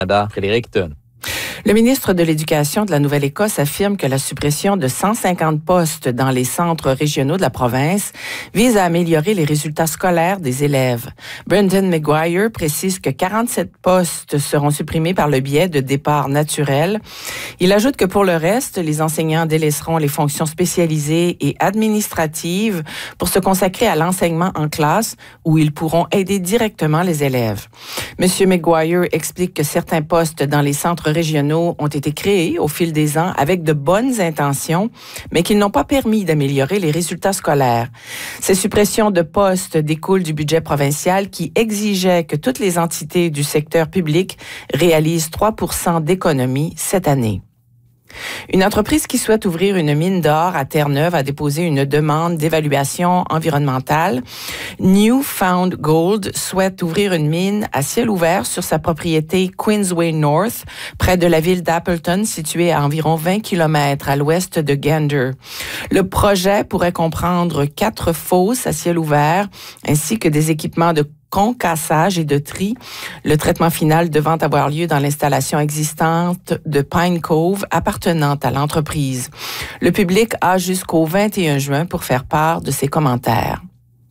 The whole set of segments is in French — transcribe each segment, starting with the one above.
Fredericton. Le ministre de l'Éducation de la Nouvelle-Écosse affirme que la suppression de 150 postes dans les centres régionaux de la province vise à améliorer les résultats scolaires des élèves. Brendan Maguire précise que 47 postes seront supprimés par le biais de départs naturels. Il ajoute que pour le reste, les enseignants délaisseront les fonctions spécialisées et administratives pour se consacrer à l'enseignement en classe où ils pourront aider directement les élèves. M. Maguire explique que certains postes dans les centres régionaux ont été créés au fil des ans avec de bonnes intentions, mais qu'ils n'ont pas permis d'améliorer les résultats scolaires. Ces suppressions de postes découlent du budget provincial qui exigeait que toutes les entités du secteur public réalisent 3% d'économies cette année. Une entreprise qui souhaite ouvrir une mine d'or à Terre-Neuve a déposé une demande d'évaluation environnementale. Newfound Gold souhaite ouvrir une mine à ciel ouvert sur sa propriété Queensway North, près de la ville d'Appleton, située à environ 20 km à l'ouest de Gander. Le projet pourrait comprendre 4 fosses à ciel ouvert, ainsi que des équipements de concassage et de tri, le traitement final devant avoir lieu dans l'installation existante de Pine Cove appartenant à l'entreprise. Le public a jusqu'au 21 juin pour faire part de ses commentaires.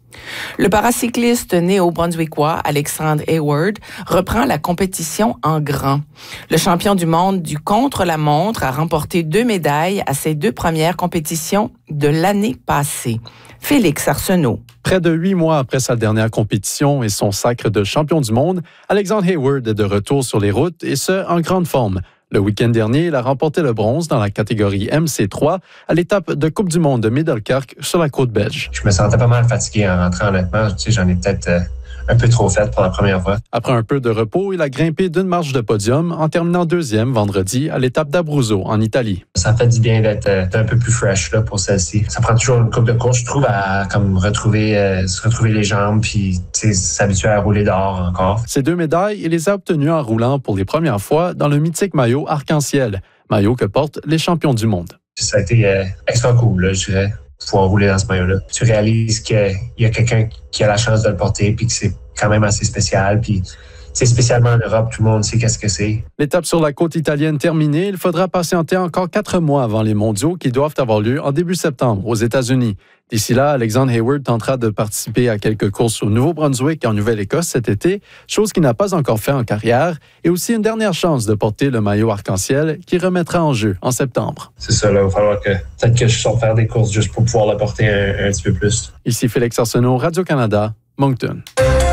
Le paracycliste néo-brunswickois Alexandre Hayward reprend la compétition en grand. Le champion du monde du contre-la-montre a remporté 2 médailles à ses 2 premières compétitions de l'année passée. Félix Arsenault. Près de 8 mois après sa dernière compétition et son sacre de champion du monde, Alexandre Hayward est de retour sur les routes et ce, en grande forme. Le week-end dernier, il a remporté le bronze dans la catégorie MC3 à l'étape de Coupe du monde de Middelkerk sur la côte belge. Je me sentais pas mal fatigué en rentrant, honnêtement. Tu sais, j'en ai peut-être un peu trop fait pour la première fois. Après un peu de repos, il a grimpé d'une marche de podium en terminant 2e vendredi à l'étape d'Abruzzo en Italie. Ça fait du bien d'être un peu plus fresh là, pour celle-ci. Ça prend toujours une couple de courses, je trouve, à comme retrouver les jambes puis s'habituer à rouler dehors encore. Ces 2 médailles, il les a obtenues en roulant pour les premières fois dans le mythique maillot arc-en-ciel, maillot que portent les champions du monde. Ça a été extra cool, là, je dirais. Pouvoir rouler dans ce maillot-là. Tu réalises qu'il y a quelqu'un qui a la chance de le porter puis que c'est quand même assez spécial. Puis, spécialement en Europe, tout le monde sait qu'est-ce que c'est. L'étape sur la côte italienne terminée, il faudra patienter encore 4 mois avant les mondiaux qui doivent avoir lieu en début septembre aux États-Unis. D'ici là, Alexandre Hayward tentera de participer à quelques courses au Nouveau-Brunswick et en Nouvelle-Écosse cet été, chose qu'il n'a pas encore fait en carrière, et aussi une dernière chance de porter le maillot arc-en-ciel qui remettra en jeu en septembre. C'est ça, là, il va falloir que peut-être que je sorte faire des courses juste pour pouvoir le porter un petit peu plus. Ici Félix Arsenault, Radio-Canada, Moncton.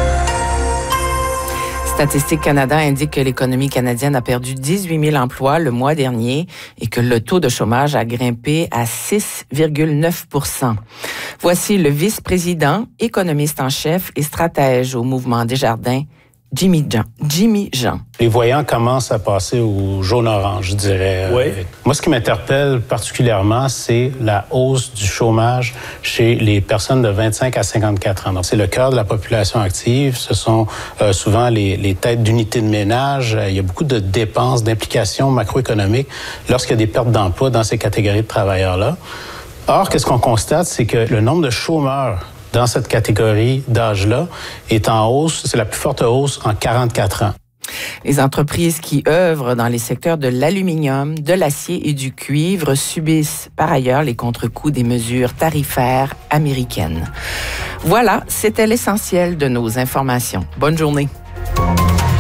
Statistique Canada indique que l'économie canadienne a perdu 18 000 emplois le mois dernier et que le taux de chômage a grimpé à 6,9 %. Voici le vice-président, économiste en chef et stratège au mouvement Desjardins, Jimmy Jean. Les voyants commencent à passer au jaune-orange, je dirais. Oui. Moi, ce qui m'interpelle particulièrement, c'est la hausse du chômage chez les personnes de 25 à 54 ans. Donc, c'est le cœur de la population active. Ce sont souvent les têtes d'unités de ménage. Il y a beaucoup de dépenses, d'implications macroéconomiques lorsqu'il y a des pertes d'emploi dans ces catégories de travailleurs-là. Or, qu'est-ce qu'on constate, c'est que le nombre de chômeurs dans cette catégorie d'âge-là est en hausse. C'est la plus forte hausse en 44 ans. Les entreprises qui œuvrent dans les secteurs de l'aluminium, de l'acier et du cuivre subissent par ailleurs les contre-coups des mesures tarifaires américaines. Voilà, c'était l'essentiel de nos informations. Bonne journée.